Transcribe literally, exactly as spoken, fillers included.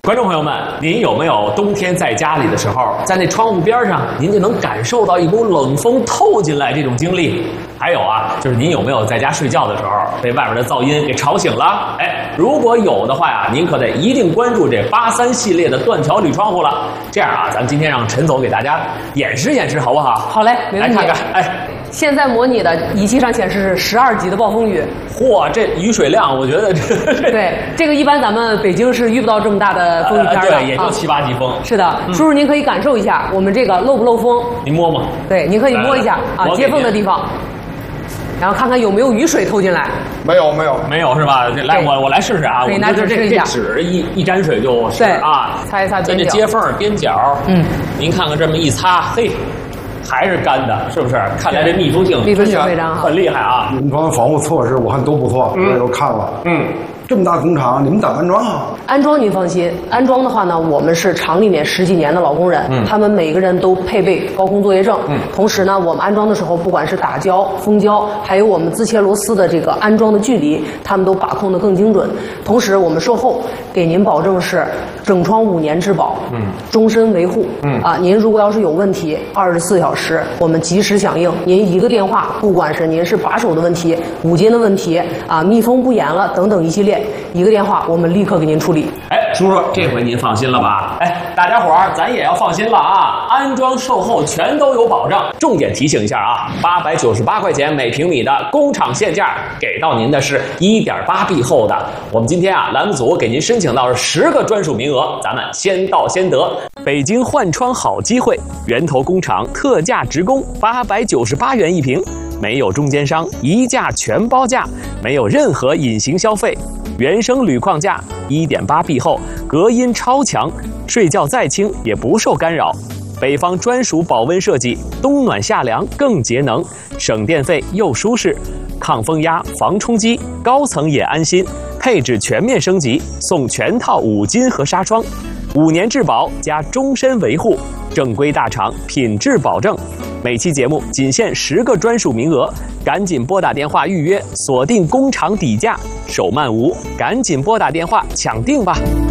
观众朋友们，您有没有冬天在家里的时候，在那窗户边上，您就能感受到一股冷风透进来这种经历？还有啊，就是您有没有在家睡觉的时候被外边的噪音给吵醒了？哎，如果有的话呀，您可得一定关注这八三系列的断桥铝窗户了。这样啊，咱们今天让陈总给大家演示演示，好不好？ 好嘞，没问题。 来看看，哎。 现在模拟的仪器上显示是十二级的暴风雨。 嚯，这雨水量，我觉得这对这个一般咱们北京是遇不到这么大的风雨天的， 呃、对，也就七八级风。 啊、是的，嗯、叔叔您可以感受一下我们这个漏不漏风？ 您摸摸。 对，您可以摸一下啊，接缝的地方，然后看看有没有雨水透进来。 没有，没有， 没有是吧？来，我我来试试啊。 可以拿纸试一下。 这纸一一沾水就对啊， 擦一擦边角。 在这接缝边角， 嗯， 您看看这么一擦，嘿。还是干的，是不是？看来这密封性密封性非常好， 很厉害啊！ 你们装防护措施我看都不错，我也都看了。 嗯， 这么大工厂，你们咋安装啊？ 安装您放心，安装的话呢，我们是厂里面十几年的老工人，嗯、他们每个人都配备高空作业证。嗯，同时呢，我们安装的时候，不管是打胶、封胶，还有我们自切螺丝的这个安装的距离，他们都把控得更精准。同时，我们售后给您保证是整窗五年质保，嗯，终身维护。嗯啊，您如果要是有问题，二十四小时我们及时响应。您一个电话，不管是您是把手的问题、五金的问题啊、密封不严了等等一系列，一个电话我们立刻给您处理。 哎，叔叔，这回您放心了吧？哎，大家伙儿咱也要放心了啊！安装售后全都有保障。重点提醒一下啊，八百九十八块钱每平米的工厂限价，给到您的是 一点八 B 厚的。我们今天啊，栏目组给您申请到是十个专属名额，咱们先到先得。北京换窗好机会，源头工厂特价直供，八百九十八元一平，没有中间商，一价全包价，没有任何隐形消费。原生铝框架 一点八 B 厚，隔音超强，睡觉再轻也不受干扰。北方专属保温设计，冬暖夏凉更节能，省电费又舒适，抗风压、防冲击，高层也安心。配置全面升级，送全套五金和纱窗，五年质保加终身维护，正规大厂，品质保证。每期节目仅限十个专属名额，赶紧拨打电话预约，锁定工厂底价，手慢无，赶紧拨打电话抢定吧。